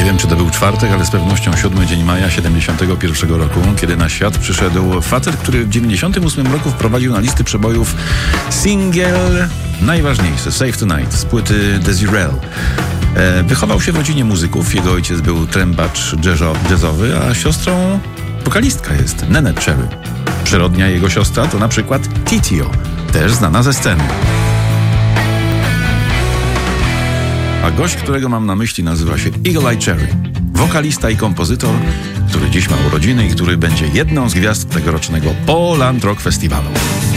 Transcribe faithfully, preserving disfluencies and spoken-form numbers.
wiem, czy to był czwartek, ale z pewnością siódmy dzień maja siedemdziesiątego pierwszego roku, kiedy na świat przyszedł facet, który w dziewięćdziesiątym ósmym roku wprowadził na listy przebojów singiel najważniejszy, Save Tonight, z płyty Desiree. E, wychował się w rodzinie muzyków. Jego ojciec był trębacz jazzowy, a siostrą wokalistka jest Neneh Cherry. Przyrodnia jego siostra to na przykład Titio, też znana ze sceny. A gość, którego mam na myśli, nazywa się Eagle Eye Cherry. Wokalista i kompozytor, który dziś ma urodziny i który będzie jedną z gwiazd tegorocznego Poland Rock Festiwalu.